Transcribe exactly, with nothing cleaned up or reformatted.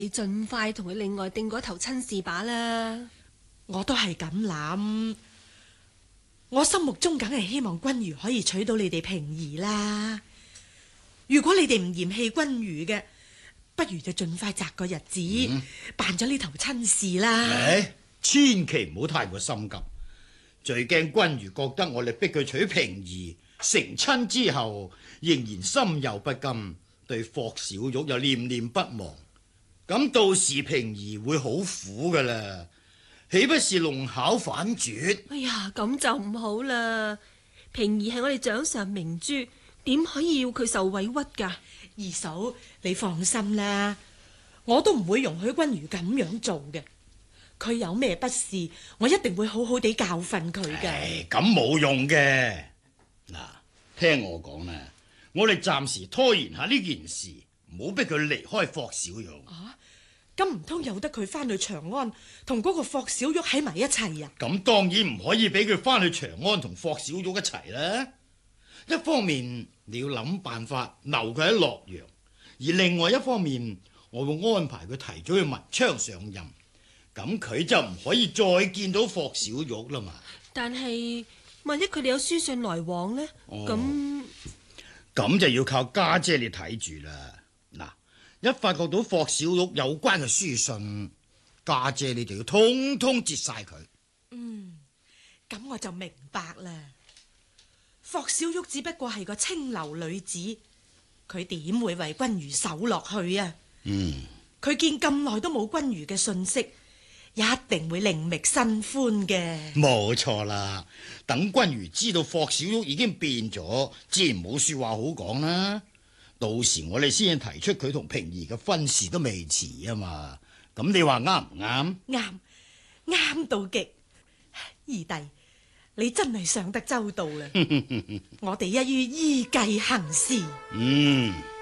你盡快同佢另外訂嗰頭親事把啦。 我都係咁諗，我心目中梗係希望君如可以娶到你哋平兒啦。如果你哋唔嫌棄君如嘅，不如就盡快擇個日子、嗯、辦咗呢頭親事啦。 唉，千祈唔好太過心急，最驚君如覺得我哋逼佢娶平兒，成親之後仍然心有不甘，對霍小玉又念念不忘，咁到時平兒會好苦噶啦，豈不是弄巧反拙？ 哎呀，咁就唔好啦。平兒係我哋掌上明珠，點可以要佢受委屈噶？ 二嫂，你放心啦，我都唔會容許君如咁樣做嘅。佢有咩不是，我一定會好好地教訓佢嘅。 唉，咁冇用嘅。嗱，聽我講啦，我哋暫時拖延下呢件事，唔好逼佢離開霍小玉。 啊，咁唔通由得佢翻去長安同嗰個霍小玉喺埋一齊啊？ 咁當然唔可以俾佢翻去長安同霍小玉一齊啦。一方面你要諗辦法留佢喺洛陽，而另外一方面我會安排佢提早去文昌上任，咁佢就唔可以再見到霍小玉啦嘛。 但係萬一佢哋有書信來往呢？咁咁、哦、就要靠家姐你睇住啦。嗱，一發覺到霍小玉有關嘅書信，家姐你就要通通截晒佢。 嗯，咁我就明白啦。霍小玉只不過係個清流女子，佢點會為君如守落去啊？ 嗯， 佢見咁耐都冇君如嘅信息，一定會另覓新歡嘅。 冇錯啦，等君如知道霍小玉已經變咗，自然冇說話好講啦。到時我哋先提出佢同平兒嘅婚事都未遲啊嘛。咁你話啱唔啱？ 啱，啱到極。二弟，你真係想得周到啦。我哋一於依計行事。 嗯。